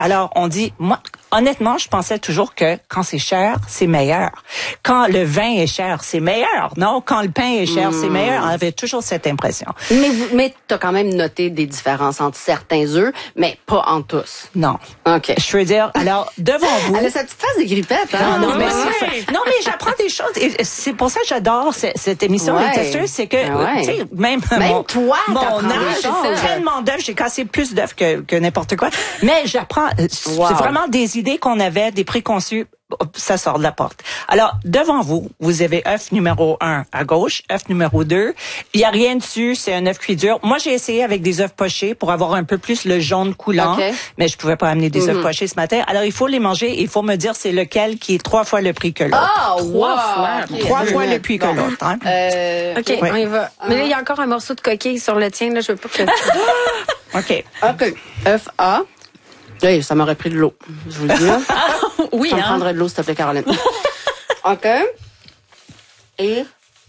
Alors, on dit, moi, honnêtement, je pensais toujours que quand c'est cher, c'est meilleur. Quand le vin est cher, c'est meilleur. Non, quand le pain est cher, c'est meilleur. On avait toujours cette impression. Mais t'as quand même noté des différences entre certains œufs, mais pas en tous. Non. OK. Je veux dire, alors, devant vous. Elle a sa petite phase de grippette, hein? Non, mais j'apprends des choses. Et c'est pour ça que j'adore cette émission, Les Testeurs, c'est que, tu sais, même toi, mon t'apprends des âge, choses. tellement d'œufs, j'ai cassé plus d'œufs que n'importe quoi. Mais j'apprends, c'est vraiment des idées qu'on avait, des préconçus. Ça sort de la porte. Alors, devant vous, vous avez œuf numéro 1 à gauche, œuf numéro 2. Il y a rien dessus, c'est un œuf cuit dur. Moi, j'ai essayé avec des œufs pochés pour avoir un peu plus le jaune coulant, mais je pouvais pas amener des œufs pochés ce matin. Alors, il faut les manger et il faut me dire c'est lequel qui est 3 fois le prix que l'autre. Trois fois le prix que l'autre. Hein? OK, on y va. Mais là, il y a encore un morceau de coquille sur le tien. Là, je veux pas que... OK. œuf A. Hey, ça m'aurait pris de l'eau. Je vous le dis. Oui, ça me prendrait de l'eau, s'il te plaît, Caroline. OK. Et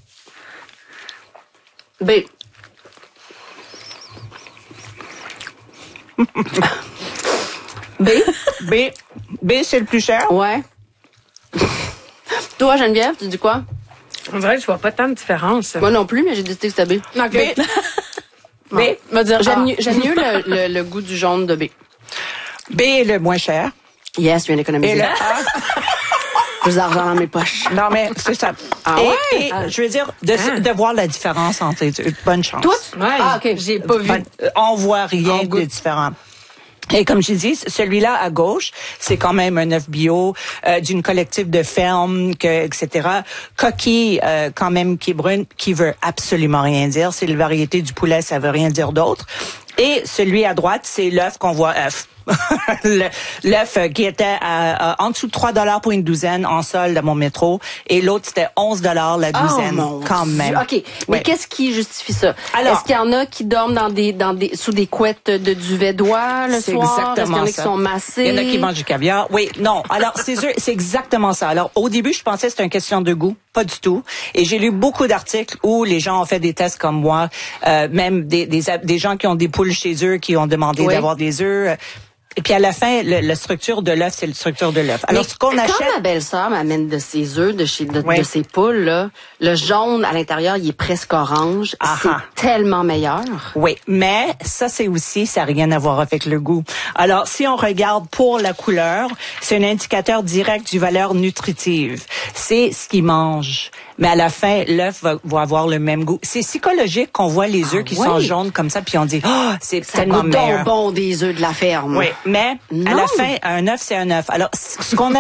B. B, c'est le plus cher. Ouais. Toi, Geneviève, tu dis quoi? On dirait que je vois pas tant de différence. Moi non plus, mais j'ai décidé que c'était B. OK. B. J'aime mieux le goût du jaune de B. B est le moins cher. Yes, je viens d'économiser. Et le A. Plus d'argent dans mes poches. Non, mais c'est ça. Et je veux dire, de voir la différence entre les deux. Bonne chance. Toi? Ouais. OK. J'ai pas vu. On voit rien de différent. Et comme je dis, celui-là à gauche, c'est quand même un œuf bio d'une collective de ferme, etc. Coquille, quand même qui est brune, qui veut absolument rien dire. C'est la variété du poulet, ça veut rien dire d'autre. Et celui à droite, c'est l'œuf qu'on voit œuf. L'œuf qui était en dessous de 3$ pour une douzaine en solde à mon métro, et l'autre c'était 11$ la douzaine, quand même. OK. Mais qu'est-ce qui justifie ça? Alors, est-ce qu'il y en a qui dorment sous des couettes de duvet d'oie le soir? Est-ce qu'il y en a qui sont massés? Il y en a qui mangent du caviar. Oui, non. Alors, c'est exactement ça. Alors, au début, je pensais que c'était une question de goût. Pas du tout. Et j'ai lu beaucoup d'articles où les gens ont fait des tests comme moi, même des gens qui ont des poules chez eux, qui ont demandé d'avoir des œufs. Et puis à la fin, la structure de l'œuf, c'est la structure de l'œuf. Alors, ce qu'on achète... Quand ma belle-sœur m'amène de ses œufs, de ses poules, là, le jaune à l'intérieur, il est presque orange. C'est tellement meilleur. Oui, mais ça n'a rien à voir avec le goût. Alors, si on regarde pour la couleur, c'est un indicateur direct du valeur nutritive. C'est ce qu'ils mangent. Mais à la fin, l'œuf va avoir le même goût. C'est psychologique qu'on voit les œufs qui sont jaunes comme ça, puis on dit, c'est tellement meilleur. Ça bon des œufs de la ferme. Oui, mais à la fin, un œuf, c'est un œuf. Alors, ce qu'on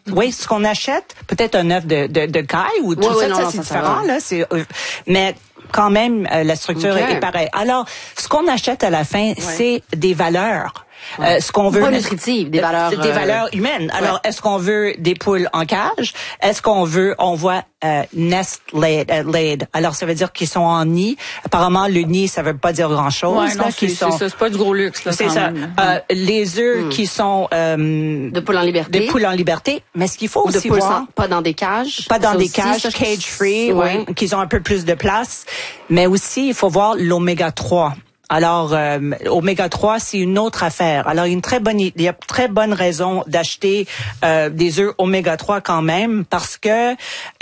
achète, peut-être un œuf de caille ou tout ça, c'est différent, là. Mais quand même, la structure est pareille. Alors, ce qu'on achète à la fin, c'est des valeurs. Ce qu'on veut, pas nutritive, des valeurs humaines. Alors, est-ce qu'on veut des poules en cage? Est-ce qu'on voit nest laid? Alors, ça veut dire qu'ils sont en nid. Apparemment, le nid, ça veut pas dire grand-chose. Ouais, non, c'est pas du gros luxe, là. C'est ça. Les œufs qui sont de poules en liberté. De poules en liberté. Mais ce qu'il faut aussi voir, pas dans des cages. Pas dans des cages, cage-free, qu'ils ont un peu plus de place. Mais aussi, il faut voir l'oméga 3. Alors, oméga 3, c'est une autre affaire. Alors, il y a très bonne raison d'acheter des œufs oméga 3 quand même, parce que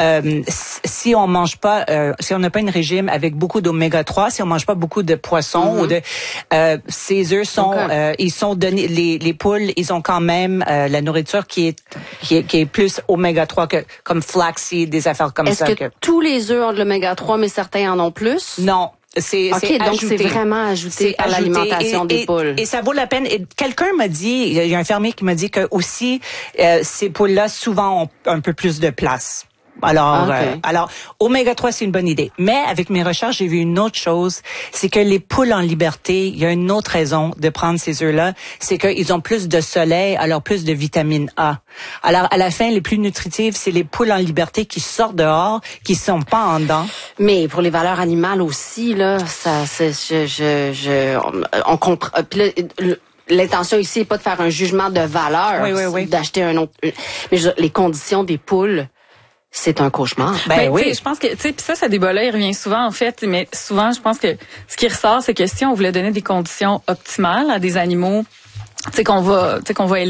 si on mange pas, si on n'a pas un régime avec beaucoup d'oméga 3, si on mange pas beaucoup de poissons ou ces œufs sont, ils sont donnés, les poules, ils ont quand même la nourriture qui est plus oméga 3 que comme flaxseed, des affaires comme ça. Est-ce que tous les œufs ont de l'oméga 3, mais certains en ont plus? Non. C'est donc ajouté. C'est vraiment ajouté à l'alimentation des poules. Et ça vaut la peine. Et quelqu'un m'a dit, il y a un fermier qui m'a dit que aussi ces poules-là souvent ont un peu plus de place. Alors, oméga 3, c'est une bonne idée. Mais avec mes recherches, j'ai vu une autre chose, c'est que les poules en liberté, il y a une autre raison de prendre ces œufs-là, c'est qu'ils ont plus de soleil, alors plus de vitamine A. Alors, à la fin, les plus nutritives, c'est les poules en liberté qui sortent dehors, qui sont pas en dedans. Mais pour les valeurs animales aussi, là, on comprend. L'intention ici n'est pas de faire un jugement de valeur, d'acheter un autre. Mais les conditions des poules, c'est un cauchemar. Je pense que, puis ça débat-là, il revient souvent, en fait, mais souvent, je pense que ce qui ressort, c'est que si on voulait donner des conditions optimales à des animaux qu'on va